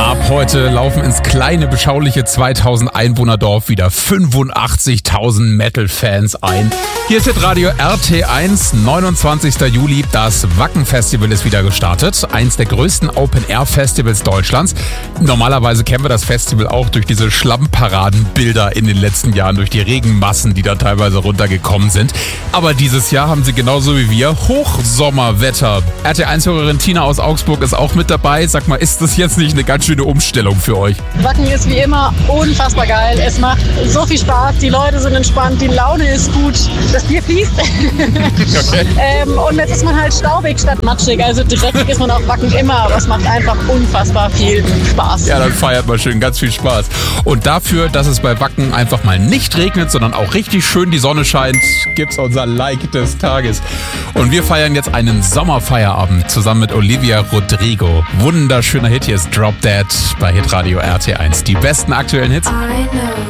Ab heute laufen ins kleine, beschauliche 2000 Einwohnerdorf wieder 85.000 Metal-Fans ein. Hier ist Radio RT1, 29. Juli. Das Wacken-Festival ist wieder gestartet. Eins der größten Open-Air-Festivals Deutschlands. Normalerweise kennen wir das Festival auch durch diese Schlammparadenbilder in den letzten Jahren, durch die Regenmassen, die da teilweise runtergekommen sind. Aber dieses Jahr haben sie genauso wie wir Hochsommerwetter. RT1-Hörerin Tina aus Augsburg ist auch mit dabei. Sag mal, ist das jetzt nicht eine ganz schöne Umstellung für euch? Wacken ist wie immer unfassbar geil. Es macht so viel Spaß. Die Leute sind entspannt. Die Laune ist gut. Das Bier fließt. Okay. Und jetzt ist man halt staubig statt matschig. Also dreckig ist man auf Wacken immer. Aber es macht einfach unfassbar viel Spaß. Ja, dann feiert man schön. Ganz viel Spaß. Und dafür, dass es bei Wacken einfach mal nicht regnet, sondern auch richtig schön die Sonne scheint, gibt's unser Like des Tages. Und wir feiern jetzt einen Sommerfeierabend zusammen mit Olivia Rodrigo. Wunderschöner Hit, hier ist Drop Dead bei Hitradio RT1. Die besten aktuellen Hits.